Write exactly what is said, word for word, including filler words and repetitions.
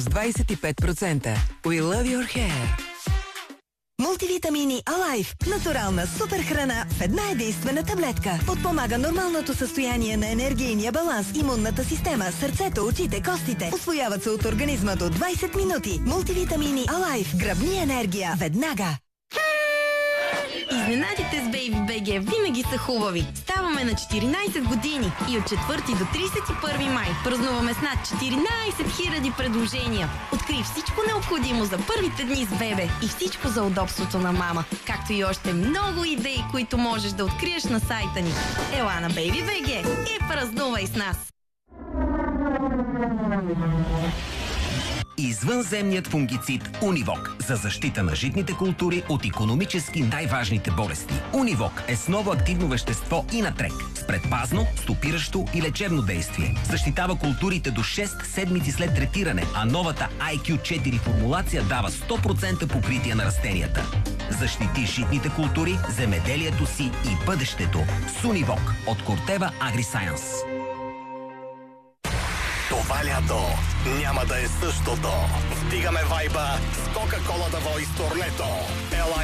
с двадесет и пет процента. We love your hair. Мултивитамини Алайф. Натурална супер храна в една единствена таблетка. Подпомага нормалното състояние на енергийния баланс, имунната система, сърцето, очите, костите. Усвояват се от организма до двадесет минути. Мултивитамини Алайф. Гръбни енергия веднага. Изненадите с Бейби би джи винаги са хубави. Ставаме на четиринадесет години и от четвърти до тридесет и първи май празнуваме с над четиринадесет хиляди предложения. Открий всичко необходимо за първите дни с бебе и всичко за удобството на мама, както и още много идеи, които можеш да откриеш на сайта ни. Ела на Бейби би джи и празнувай с нас! Извънземният фунгицид Унивок за защита на житните култури от икономически най-важните болести. Унивок е с ново активно вещество Инатрек с предпазно, стопиращо и лечебно действие. Защитава културите до шест седмици след третиране, а новата ай кю четири формулация дава сто процента покритие на растенията. Защити житните култури, земеделието си и бъдещето с Унивок от Кортева Агрисайенс. Това лято няма да е същото. Вдигаме вайба с Кока-Кола да Voice турнето. Ела